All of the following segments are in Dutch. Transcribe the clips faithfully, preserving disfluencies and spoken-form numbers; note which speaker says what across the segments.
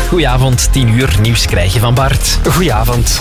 Speaker 1: Goedenavond, tien uur, nieuws krijg je van Bart.
Speaker 2: Goedenavond.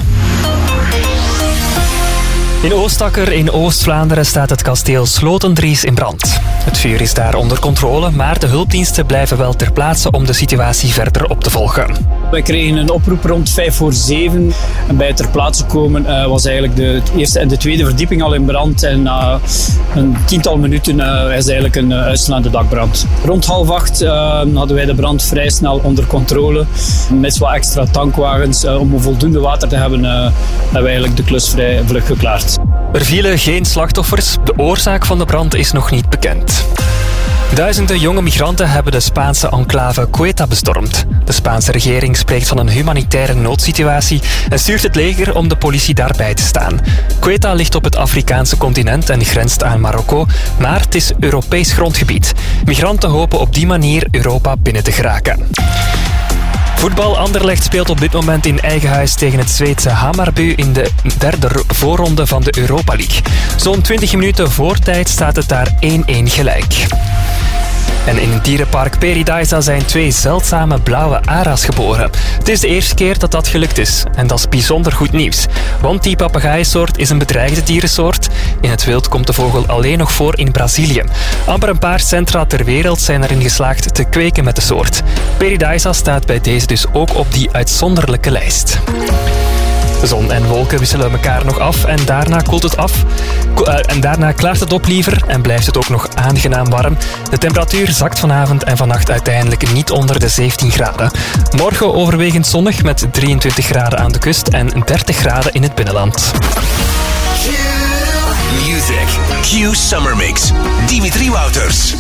Speaker 2: In Oostakker in Oost-Vlaanderen staat het kasteel Slotendries in brand. Het vuur is daar onder controle, maar de hulpdiensten blijven wel ter plaatse om de situatie verder op te volgen.
Speaker 3: Wij kregen een oproep rond vijf voor zeven. En bij het ter plaatse komen uh, was eigenlijk de eerste en de tweede verdieping al in brand. En na uh, een tiental minuten uh, is eigenlijk een uh, uitslaande dakbrand. Rond half acht uh, hadden wij de brand vrij snel onder controle. Met wat extra tankwagens uh, om voldoende water te hebben, uh, hebben we eigenlijk de klus vrij vlug geklaard.
Speaker 2: Er vielen geen slachtoffers. De oorzaak van de brand is nog niet bekend. Duizenden jonge migranten hebben de Spaanse enclave Ceuta bestormd. De Spaanse regering spreekt van een humanitaire noodsituatie en stuurt het leger om de politie daarbij te staan. Ceuta ligt op het Afrikaanse continent en grenst aan Marokko, maar het is Europees grondgebied. Migranten hopen op die manier Europa binnen te geraken. Voetbal Anderlecht speelt op dit moment in eigen huis tegen het Zweedse Hammarby in de derde voorronde van de Europa League. Zo'n twintig minuten voor tijd staat het daar één-één gelijk. En in het dierenpark Paradise zijn twee zeldzame blauwe ara's geboren. Het is de eerste keer dat dat gelukt is. En dat is bijzonder goed nieuws. Want die papegaaiensoort is een bedreigde dierensoort. In het wild komt de vogel alleen nog voor in Brazilië. Amper een paar centra ter wereld zijn erin geslaagd te kweken met de soort. Paradise staat bij deze dus ook op die uitzonderlijke lijst. Zon en wolken wisselen elkaar nog af en daarna koelt het af. Ko- uh, en daarna klaart het op liever en blijft het ook nog aangenaam warm. De temperatuur zakt vanavond en vannacht uiteindelijk niet onder de zeventien graden. Morgen overwegend zonnig met drieëntwintig graden aan de kust en dertig graden in het binnenland.
Speaker 4: Music. Q Summer Mix. Dimitri Wouters.